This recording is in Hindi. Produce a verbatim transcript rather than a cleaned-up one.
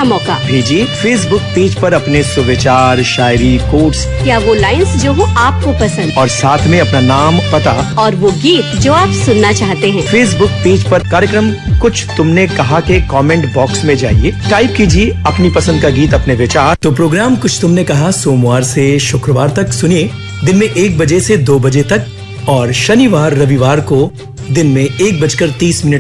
मौका। भेजिए फेसबुक पेज पर अपने सुविचार, शायरी, कोट्स या वो लाइंस जो हो आपको पसंद, और साथ में अपना नाम, पता और वो गीत जो आप सुनना चाहते हैं। फेसबुक पेज पर कार्यक्रम कुछ तुमने कहा के कमेंट बॉक्स में जाइए, टाइप कीजिए अपनी पसंद का गीत, अपने विचार। तो प्रोग्राम कुछ तुमने कहा सोमवार से शुक्रवार तक सुनिए दिन में एक बजे से दो बजे तक, और शनिवार रविवार को दिन में एक बजकर तीस मिनट